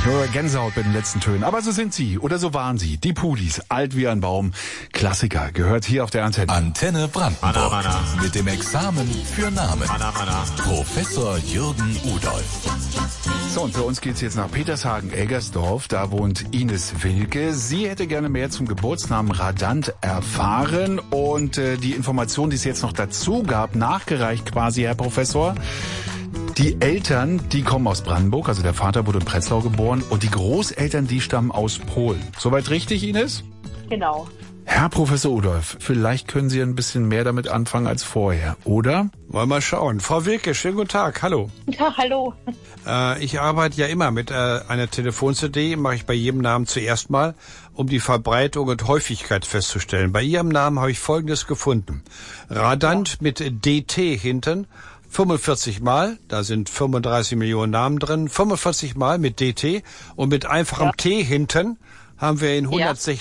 Nur Gänsehaut bei den letzten Tönen. Aber so sind sie oder so waren sie. Die Pulis, alt wie ein Baum. Klassiker, gehört hier auf der Antenne. Antenne Brandenburg. Mit dem Examen für Namen. Professor Jürgen Udolf. So, und für uns geht's jetzt nach Petershagen-Eggersdorf. Da wohnt Ines Wilke. Sie hätte gerne mehr zum Geburtsnamen Radant erfahren. Und die Information, die es jetzt noch dazu gab, nachgereicht quasi, Herr Professor. Die Eltern, die kommen aus Brandenburg, also der Vater wurde in Prenzlau geboren und die Großeltern, die stammen aus Polen. Soweit richtig, Ines? Genau. Herr Professor Udolf, vielleicht können Sie ein bisschen mehr damit anfangen als vorher, oder? Wollen wir mal schauen. Frau Wilke, schönen guten Tag, hallo. Ja, hallo. Ich arbeite ja immer mit einer Telefon-CD, mache ich bei jedem Namen zuerst mal, um die Verbreitung und Häufigkeit festzustellen. Bei Ihrem Namen habe ich Folgendes gefunden. Radant mit DT hinten, 45 Mal, da sind 35 Millionen Namen drin, 45 Mal mit DT und mit einfachem T hinten haben wir ihn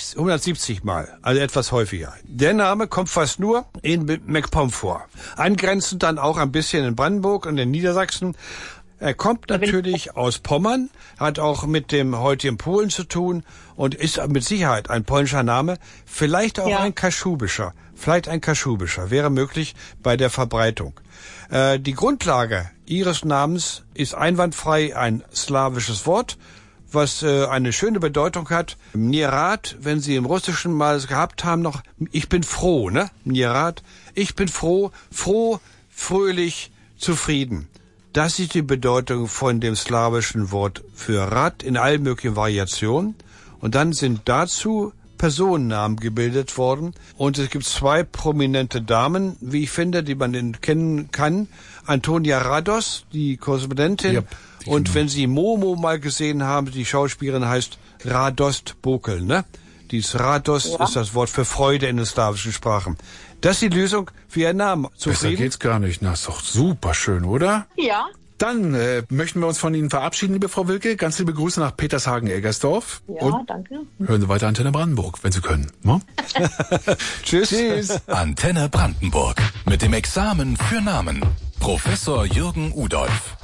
170 Mal, also etwas häufiger. Der Name kommt fast nur in MacPom vor. Angrenzend dann auch ein bisschen in Brandenburg und in Niedersachsen. Er kommt natürlich aus Pommern, hat auch mit dem heutigen Polen zu tun und ist mit Sicherheit ein polnischer Name, vielleicht auch ein kaschubischer. Vielleicht ein kaschubischer, wäre möglich bei der Verbreitung. Die Grundlage Ihres Namens ist einwandfrei ein slawisches Wort, was eine schöne Bedeutung hat. Mnierat, wenn Sie im Russischen mal gehabt haben, noch, ich bin froh, ne? Mnierat, ich bin froh, fröhlich, zufrieden. Das ist die Bedeutung von dem slawischen Wort für Rad in allen möglichen Variationen. Und dann sind dazu Personennamen gebildet worden. Und es gibt zwei prominente Damen, wie ich finde, die man kennen kann. Antonia Rados, die Korrespondentin. Yep, und wenn Sie Momo mal gesehen haben, die Schauspielerin heißt Radost Bokel, ne? Dieses Radost ist das Wort für Freude in den slawischen Sprachen. Das ist die Lösung für Ihren Namen. Zufrieden? Besser geht's gar nicht. Na, ist doch super schön, oder? Ja. Dann möchten wir uns von Ihnen verabschieden, liebe Frau Wilke. Ganz liebe Grüße nach Petershagen-Eggersdorf. Ja, und danke. Hören Sie weiter Antenne Brandenburg, wenn Sie können. No? Tschüss. Tschüss. Antenne Brandenburg. Mit dem Examen für Namen. Professor Jürgen Udolf.